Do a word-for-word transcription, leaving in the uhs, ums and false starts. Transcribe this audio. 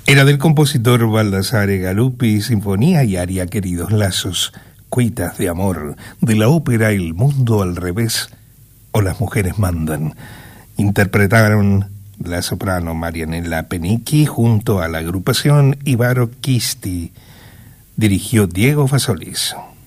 Era del compositor Baldassare Galuppi, sinfonía y aria Queridos Lazos, cuitas de amor, de la ópera El Mundo al Revés o Las Mujeres Mandan. Interpretaron la soprano Marianella Penicchi junto a la agrupación Ivaro Chisti. Dirigió Diego Fasolis.